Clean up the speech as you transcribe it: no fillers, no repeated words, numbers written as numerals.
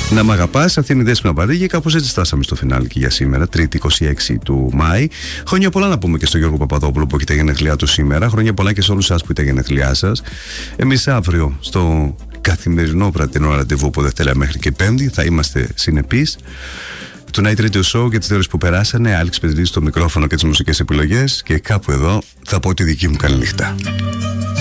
Να μ' αγαπάς, αυτή είναι η Δέσποινα Παρήγη. Κάπως έτσι φτάσαμε στο φινάλι και για σήμερα, 3η 26 του Μάη. Χρόνια πολλά να πούμε και στον Γιώργο Παπαδόπουλο που έχει τα γενέθλιά του σήμερα. Χρόνια πολλά και σε όλους εσάς που έχετε γενέθλιά σας. Εμείς αύριο στο καθημερινό βραδινό ραντεβού από Δευτέρα μέχρι και Πέμπτη θα είμαστε συνεπείς. Το Night Radio Show για τις 2 ώρες που περάσανε. Άλεξ Πετρίδης στο μικρόφωνο και τις μουσικές επιλογές. Και κάπου εδώ θα πω τη δική μου καλή νύχτα.